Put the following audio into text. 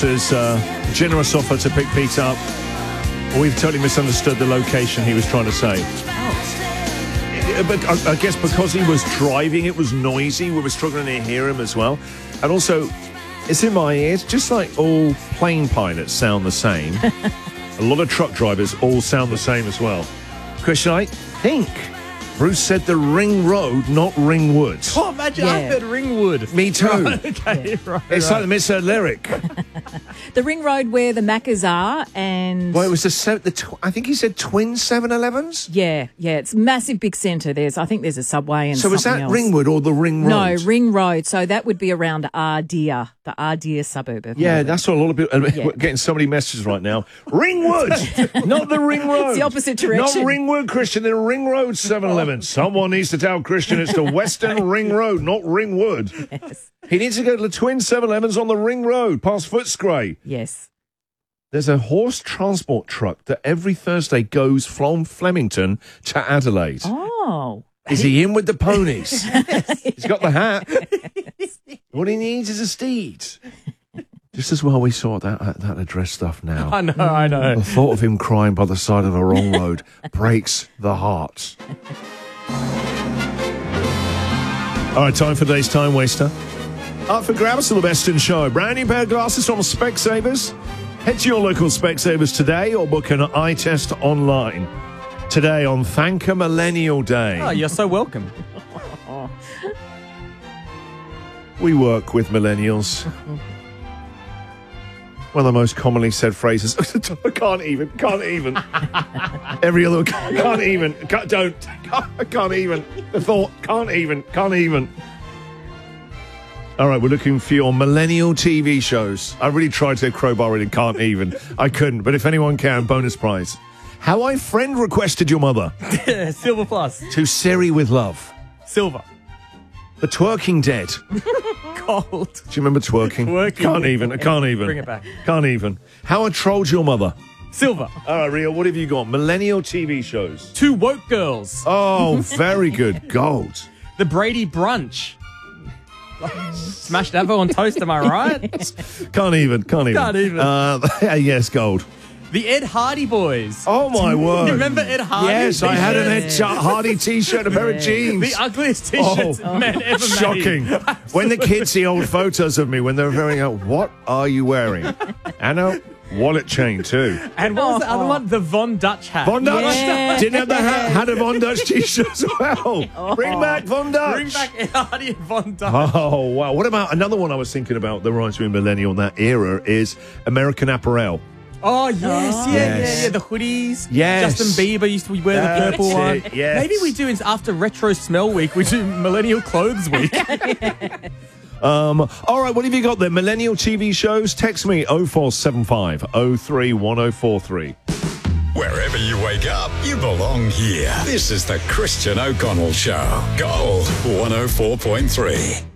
Walter's generous offer to pick Pete up. We've totally misunderstood the location he was trying to say. But I guess because he was driving, it was noisy. We were struggling to hear him as well. And also, it's in my ears, just like all plane pilots sound the same. A lot of truck drivers all sound the same as well. Christian, I think Bruce said the Ring Road, not Ringwood. Oh, imagine I heard Ringwood. Me too. Okay, right. It's like the misheard lyric. The Ring Road where the Maccas are, and Well, it was I think he said twin 7-Elevens? yeah, it's a massive big centre. I think there's a subway and So is that else. Ringwood or the Ring Road? No, Ring Road. So that would be around Ardeer, the Ardeer suburb of Yeah, Melbourne. that's what a lot of people... We're getting so many messages right now. Ringwood! Not the Ring Road. It's the opposite direction. Not Ringwood, Christian. The Ring Road 7-Eleven. Someone needs to tell Christian it's the Western Ring Road, not Ringwood. Yes. He needs to go to the twin 7-Elevens on the Ring Road, past Footscray. Yes. There's a horse transport truck that every Thursday goes from Flemington to Adelaide. Oh. Is he in with the ponies? He's got the hat. What he needs is a steed. Just as well we saw that address stuff now. I know. The thought of him crying by the side of the wrong road breaks the heart. All right, time for today's Time Waster. Up for grabs to the best in show. Brand new pair of glasses from Specsavers. Head to your local Specsavers today or book an eye test online. Today on Thank a Millennial Day. Oh, you're so welcome. We work with millennials. One of the most commonly said phrases. I can't even. Every other, can't even. I can't even. The thought, can't even. All right, we're looking for your millennial TV shows. I really tried to crowbar it and can't even. I couldn't, but if anyone can, bonus prize. How I friend requested your mother. Silver plus. To Siri with love. Silver. The Twerking Dead. Gold. Do you remember twerking? I can't even. Bring it back. Can't even. How I trolled your mother. Silver. All right, Rio, what have you got? Millennial TV shows. 2 woke girls. Oh, very good. Gold. The Brady Brunch. Smashed Avo on toast, am I right? Can't even. Yes, gold. The Ed Hardy Boys. Oh, my word. You remember Ed Hardy? Yes, I had an Ed Hardy T-shirt and a pair of jeans. The ugliest T-shirts man ever made. Shocking. When the kids see old photos of me, when they're wearing what are you wearing? Anna, wallet chain too. And what was the other one? The Von Dutch hat. Von Dutch? Yes. Didn't have the hat. Had a Von Dutch T-shirt as well. Bring back Von Dutch. Bring back Ed Hardy and Von Dutch. Oh, wow. What about another one I was thinking about that reminds me of millennial in that era is American Apparel. Oh, yes, Yes. yeah. The hoodies. Yes. Justin Bieber used to wear the purple That's one. it, yes. Maybe we do, after Retro Smell Week, we do Millennial Clothes Week. All right, what have you got there? Millennial TV shows? Text me 0475 031043. Wherever you wake up, you belong here. This is the Christian O'Connell Show. Gold 104.3.